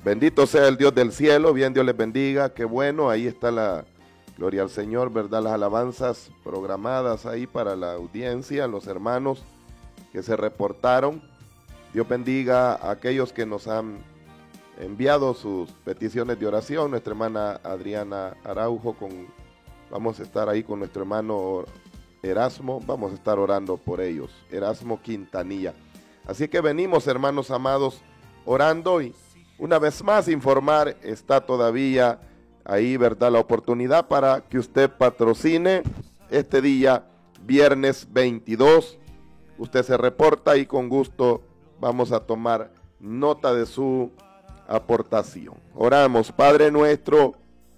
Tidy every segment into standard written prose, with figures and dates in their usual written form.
Bendito sea el Dios del cielo, bien Dios les bendiga, qué bueno, ahí está la gloria al Señor, ¿verdad? Las alabanzas programadas ahí para la audiencia, los hermanos que se reportaron. Dios bendiga a aquellos que nos han enviado sus peticiones de oración. Nuestra hermana Adriana Araujo, vamos a estar ahí con nuestro hermano Erasmo, vamos a estar orando por ellos, Erasmo Quintanilla. Así que venimos, hermanos amados, orando y una vez más informar, está todavía ahí, ¿verdad? La oportunidad para que usted patrocine este día, viernes 22. Usted se reporta y con gusto vamos a tomar nota de su aportación. Oramos. Padre nuestro,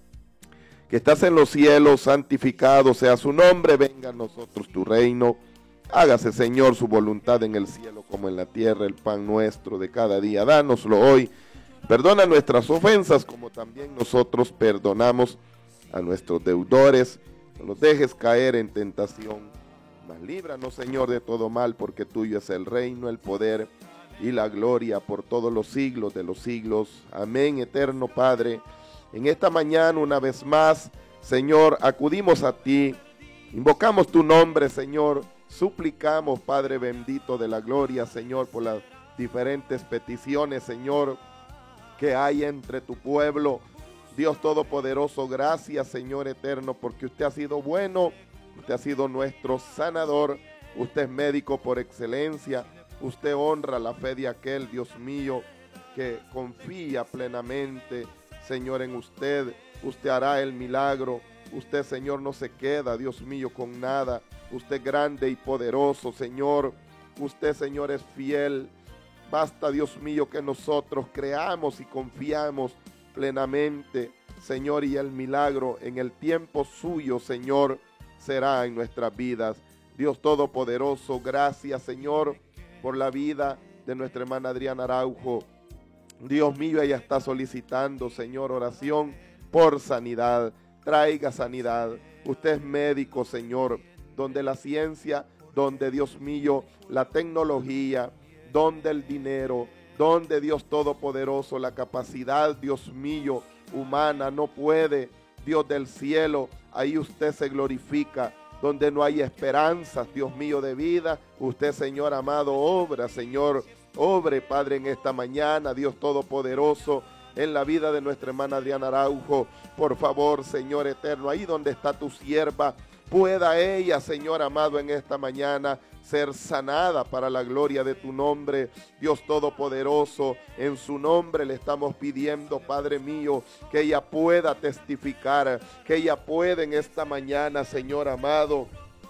que estás en los cielos, santificado sea su nombre, venga a nosotros tu reino. Hágase, Señor, su voluntad en el cielo como en la tierra. El pan nuestro de cada día, dánoslo hoy. Perdona nuestras ofensas como también nosotros perdonamos a nuestros deudores. No los dejes caer en tentación, mas líbranos, Señor, de todo mal, porque tuyo es el reino, el poder y la gloria por todos los siglos de los siglos. Amén, eterno Padre. En esta mañana, una vez más, Señor, acudimos a ti, invocamos tu nombre, Señor, suplicamos, Padre bendito de la gloria, Señor, por las diferentes peticiones, Señor, que hay entre tu pueblo. Dios Todopoderoso, gracias, Señor eterno, porque usted ha sido bueno, usted ha sido nuestro sanador, usted es médico por excelencia, usted honra la fe de aquel, Dios mío, que confía plenamente, Señor, en usted. Usted hará el milagro. Usted, Señor, no se queda, Dios mío, con nada. Usted es grande y poderoso, Señor. Usted, Señor, es fiel. Basta, Dios mío, que nosotros creamos y confiamos plenamente, Señor, y el milagro en el tiempo suyo, Señor, será en nuestras vidas. Dios Todopoderoso, gracias, Señor, por la vida de nuestra hermana Adriana Araujo. Dios mío, ella está solicitando, Señor, oración por sanidad. Traiga sanidad. Usted es médico, Señor, donde la ciencia, donde, Dios mío, la tecnología, donde el dinero, donde, Dios Todopoderoso, la capacidad, Dios mío, humana no puede. Dios del cielo, ahí usted se glorifica. Donde no hay esperanzas, Dios mío, de vida, usted, Señor amado, obra, Señor, obre, Padre, en esta mañana, Dios Todopoderoso, en la vida de nuestra hermana Adriana Araujo. Por favor, Señor eterno, ahí donde está tu sierva, pueda ella, Señor amado, en esta mañana ser sanada para la gloria de tu nombre, Dios Todopoderoso. En su nombre le estamos pidiendo, Padre mío, que ella pueda testificar, que ella pueda en esta mañana, Señor amado,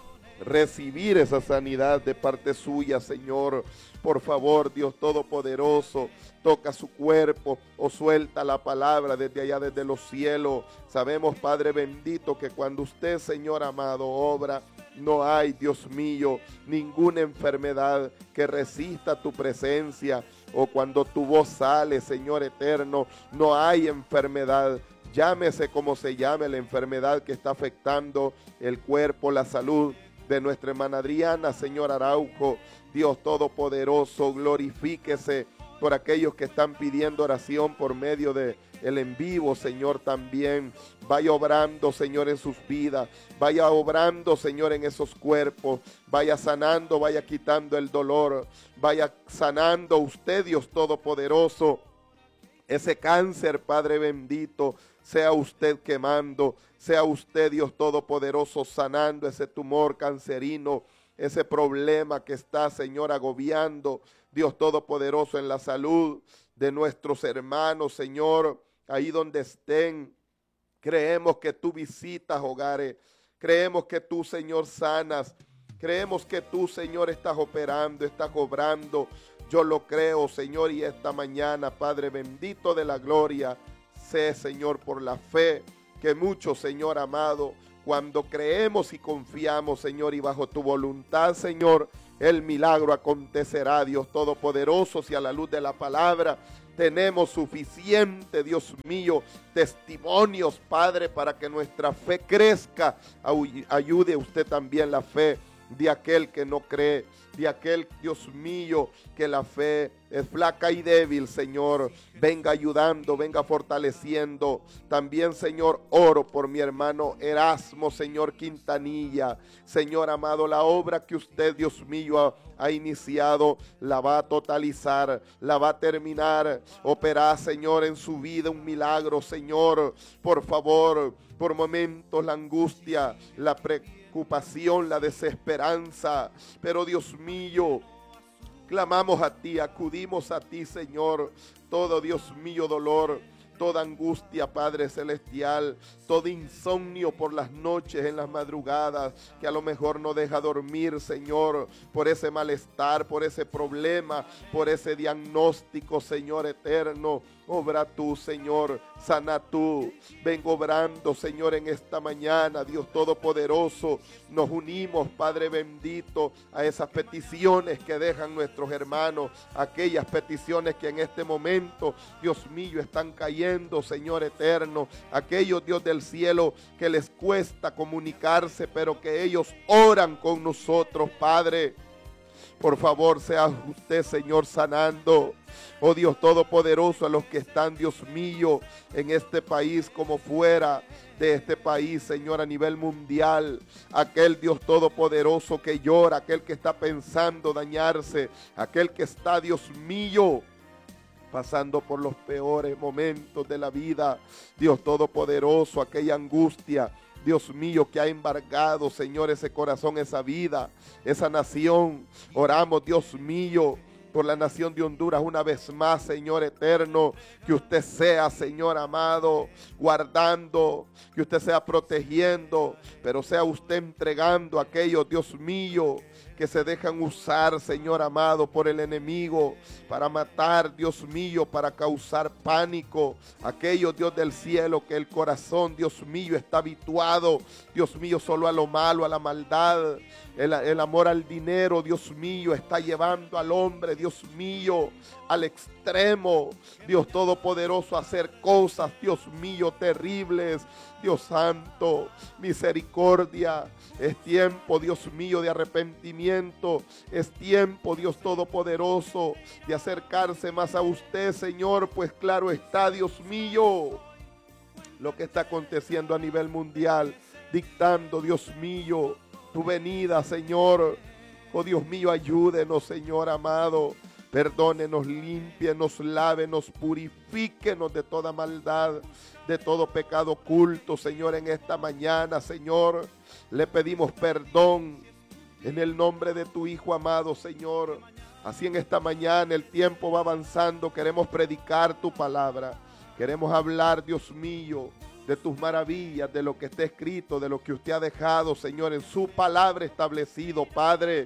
recibir esa sanidad de parte suya, Señor. Por favor, Dios Todopoderoso, toca su cuerpo o suelta la palabra desde allá, desde los cielos. Sabemos, Padre bendito, que cuando usted, Señor amado, obra, no hay, Dios mío, ninguna enfermedad que resista tu presencia. O cuando tu voz sale, Señor eterno, no hay enfermedad. Llámese como se llame la enfermedad que está afectando el cuerpo, la salud de nuestra hermana Adriana, Señor Araujo. Dios Todopoderoso, glorifíquese por aquellos que están pidiendo oración por medio de el en vivo, Señor, también. Vaya obrando, Señor, en sus vidas. Vaya obrando, Señor, en esos cuerpos. Vaya sanando, vaya quitando el dolor. Vaya sanando usted, Dios Todopoderoso. Ese cáncer, Padre bendito, sea usted quemando. Sea usted, Dios Todopoderoso, sanando ese tumor cancerino. Ese problema que está, Señor, agobiando, Dios Todopoderoso, en la salud de nuestros hermanos, Señor, ahí donde estén. Creemos que tú visitas hogares, creemos que tú, Señor, sanas, creemos que tú, Señor, estás operando, estás obrando. Yo lo creo, Señor, y esta mañana, Padre bendito de la gloria, sé, Señor, por la fe, que muchos, Señor amado, cuando creemos y confiamos, Señor, y bajo tu voluntad, Señor, el milagro acontecerá, Dios Todopoderoso. Si a la luz de la palabra tenemos suficiente, Dios mío, testimonios, Padre, para que nuestra fe crezca, ayude usted también la fe de aquel que no cree, de aquel, Dios mío, que la fe es flaca y débil, Señor. Venga ayudando, venga fortaleciendo. También, Señor, oro por mi hermano Erasmo, Señor Quintanilla. Señor amado, la obra que usted, Dios mío, ha iniciado, la va a totalizar, la va a terminar. Operar, Señor, en su vida un milagro, Señor. Por favor, por momentos la angustia, la preocupación, la desesperanza. Pero Dios mío, clamamos a ti, acudimos a ti, Señor. Todo, Dios mío, dolor, toda angustia, Padre Celestial, todo insomnio por las noches, en las madrugadas, que a lo mejor no deja dormir, Señor, por ese malestar, por ese problema, por ese diagnóstico, Señor eterno. Obra tú, Señor, sana tú. Vengo obrando, Señor, en esta mañana, Dios Todopoderoso. Nos unimos, Padre bendito, a esas peticiones que dejan nuestros hermanos, aquellas peticiones que en este momento, Dios mío, están cayendo, Señor eterno. Aquellos, Dios del cielo, que les cuesta comunicarse, pero que ellos oran con nosotros, Padre. Por favor, sea usted, Señor, sanando. Oh Dios Todopoderoso, a los que están, Dios mío, en este país como fuera de este país, Señor, a nivel mundial. Aquel Dios Todopoderoso que llora, aquel que está pensando dañarse, aquel que está, Dios mío, pasando por los peores momentos de la vida. Dios Todopoderoso, aquella angustia, Dios mío, que ha embargado, Señor, ese corazón, esa vida, esa nación. Oramos, Dios mío, por la nación de Honduras una vez más, Señor eterno. Que usted sea, Señor amado, guardando, que usted sea protegiendo, pero sea usted entregando a aquellos, Dios mío, que se dejan usar, Señor amado, por el enemigo para matar, Dios mío, para causar pánico. Aquellos, Dios del cielo, que el corazón, Dios mío, está habituado, Dios mío, solo a lo malo, a la maldad. El amor al dinero, Dios mío, está llevando al hombre, Dios mío, al extremo. Dios Todopoderoso, a hacer cosas, Dios mío, terribles. Dios santo, misericordia. Es tiempo, Dios mío, de arrepentimiento. Es tiempo, Dios Todopoderoso, de acercarse más a usted, Señor. Pues claro está, Dios mío, lo que está aconteciendo a nivel mundial, dictando, Dios mío, tu venida, Señor. Oh Dios mío, ayúdenos, Señor amado. Perdónenos, límpienos, lávenos, purifíquenos de toda maldad, de todo pecado oculto, Señor, en esta mañana, Señor. Le pedimos perdón en el nombre de tu Hijo amado, Señor. Así en esta mañana el tiempo va avanzando, queremos predicar tu palabra. Queremos hablar, Dios mío, de tus maravillas, de lo que está escrito, de lo que usted ha dejado, Señor, en su palabra establecido, Padre.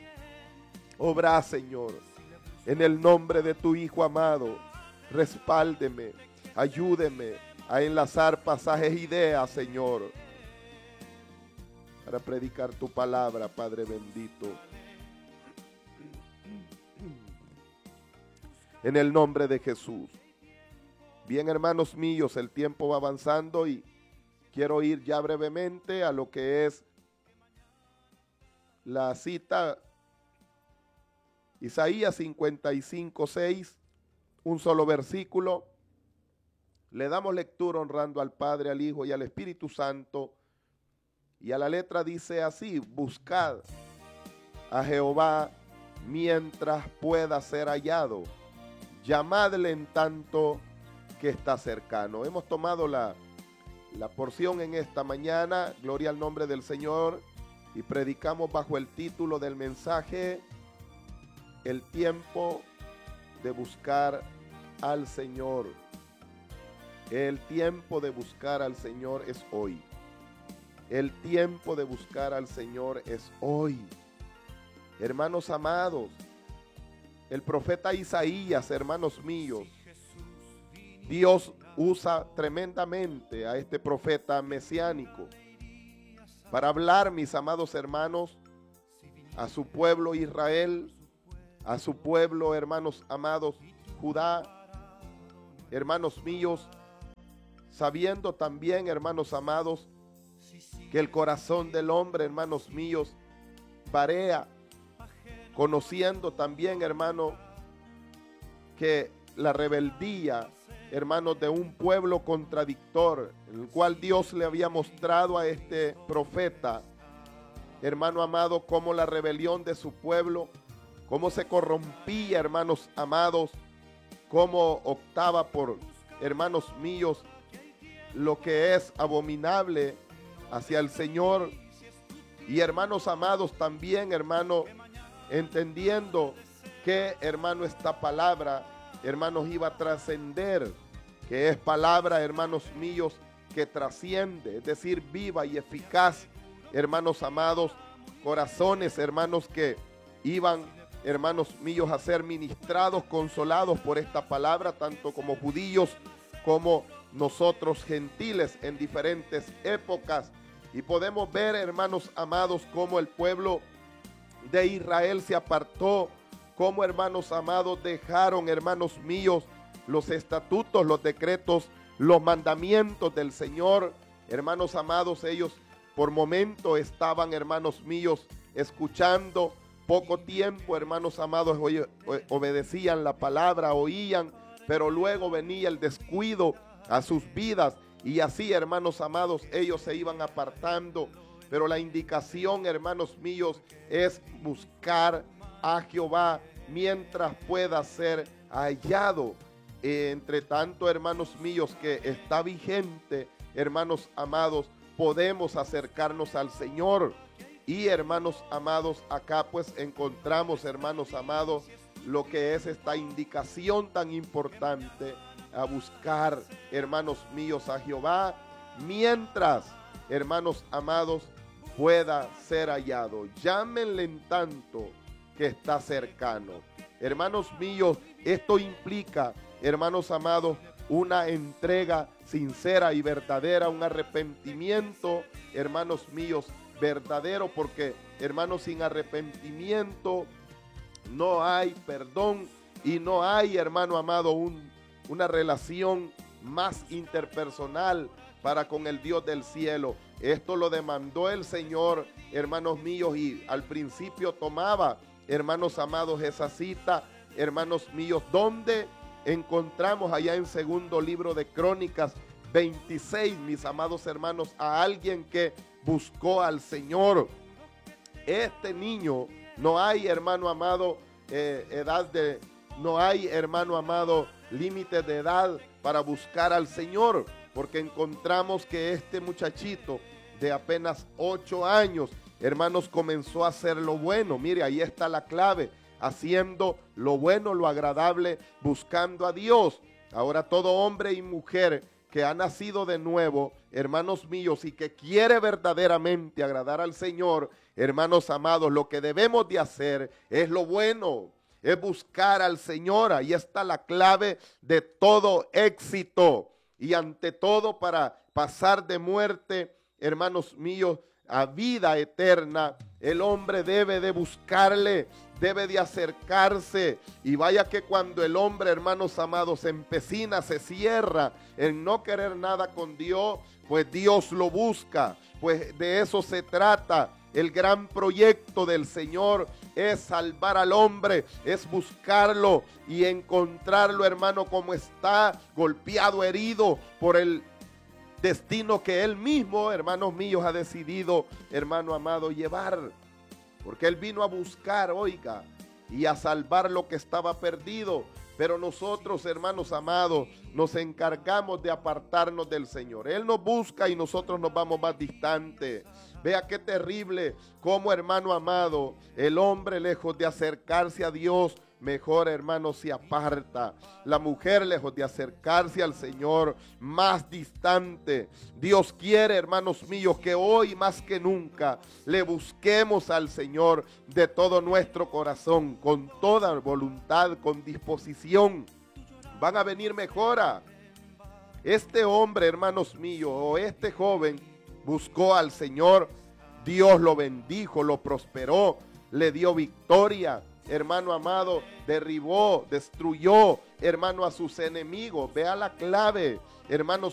Obra, Señor, en el nombre de tu Hijo amado. Respáldeme, ayúdeme a enlazar pasajes e ideas, Señor, para predicar tu palabra, Padre bendito. En el nombre de Jesús. Bien, hermanos míos, el tiempo va avanzando y quiero ir ya brevemente a lo que es la cita. Isaías 55:6, un solo versículo. Le damos lectura honrando al Padre, al Hijo y al Espíritu Santo. Y a la letra dice así: buscad a Jehová mientras pueda ser hallado, llamadle en tanto que está cercano. Hemos tomado la porción en esta mañana, gloria al nombre del Señor, y predicamos bajo el título del mensaje: el tiempo de buscar al Señor. El tiempo de buscar al Señor es hoy. El tiempo de buscar al Señor es hoy. Hermanos amados, el profeta Isaías, hermanos míos, Dios usa tremendamente a este profeta mesiánico para hablar, mis amados hermanos, a su pueblo Israel, a su pueblo, hermanos amados, Judá, hermanos míos, sabiendo también, hermanos amados, que el corazón del hombre, hermanos míos, Barea, conociendo también, hermano, que la rebeldía, hermanos, de un pueblo contradictor, en el cual Dios le había mostrado a este profeta, hermano amado, cómo la rebelión de su pueblo, cómo se corrompía, hermanos amados, cómo optaba por, hermanos míos, lo que es abominable hacia el Señor. Y hermanos amados, también, hermano, entendiendo que, hermano, esta palabra, hermanos, iba a trascender, que es palabra, hermanos míos, que trasciende, es decir, viva y eficaz, hermanos amados, corazones, hermanos, que iban, hermanos míos, a ser ministrados, consolados por esta palabra, tanto como judíos como nosotros gentiles en diferentes épocas. Y podemos ver, hermanos amados, cómo el pueblo de Israel se apartó, cómo, hermanos amados, dejaron, hermanos míos, los estatutos, los decretos, los mandamientos del Señor. Hermanos amados, ellos por momento estaban, hermanos míos, escuchando, poco tiempo, hermanos amados, obedecían la palabra, oían, pero luego venía el descuido a sus vidas, y así, hermanos amados, ellos se iban apartando. Pero la indicación, hermanos míos, es buscar a Jehová mientras pueda ser hallado. Entre tanto, hermanos míos, que está vigente, hermanos amados, podemos acercarnos al Señor. Y, hermanos amados, acá pues encontramos, hermanos amados, lo que es esta indicación tan importante, a buscar, hermanos míos, a Jehová mientras, hermanos amados, pueda ser hallado. Llámenle en tanto que está cercano. Hermanos míos, esto implica, hermanos amados, una entrega sincera y verdadera, un arrepentimiento, hermanos míos, verdadero, porque, hermanos, sin arrepentimiento no hay perdón y no hay, hermano amado, una relación más interpersonal para con el Dios del cielo. Esto lo demandó el Señor, hermanos míos, y al principio tomaba, hermanos amados, esa cita, hermanos míos, donde encontramos allá en segundo libro de Crónicas 26, mis amados hermanos, a alguien que buscó al Señor. Este niño, no hay, hermano amado, no hay, hermano amado, límite de edad para buscar al Señor, porque encontramos que este muchachito de apenas 8 años, hermanos, comenzó a hacer lo bueno. Mire, ahí está la clave, haciendo lo bueno, lo agradable, buscando a Dios. Ahora todo hombre y mujer que ha nacido de nuevo, hermanos míos, y que quiere verdaderamente agradar al Señor, hermanos amados, lo que debemos de hacer es lo bueno, es buscar al Señor. Ahí está la clave de todo éxito. Y ante todo, para pasar de muerte, hermanos míos, a vida eterna, el hombre debe de buscarle, debe de acercarse. Y vaya que cuando el hombre, hermanos amados, se empecina, se cierra en no querer nada con Dios, pues Dios lo busca. Pues de eso se trata. El gran proyecto del Señor es salvar al hombre, es buscarlo y encontrarlo, hermano, como está, golpeado, herido por el destino que Él mismo, hermanos míos, ha decidido, hermano amado, llevar. Porque Él vino a buscar, oiga, y a salvar lo que estaba perdido. Pero nosotros, hermanos amados, nos encargamos de apartarnos del Señor. Él nos busca y nosotros nos vamos más distantes. Vea qué terrible, como, hermano amado, el hombre, lejos de acercarse a Dios, mejor, hermano, se aparta. La mujer, lejos de acercarse al Señor, más distante. Dios quiere, hermanos míos, que hoy más que nunca le busquemos al Señor de todo nuestro corazón, con toda voluntad, con disposición. Van a venir mejoras. Este hombre, hermanos míos, o este joven buscó al Señor, Dios lo bendijo, lo prosperó, le dio victoria. Hermano amado, derribó, destruyó, hermano, a sus enemigos. Vea la clave, hermanos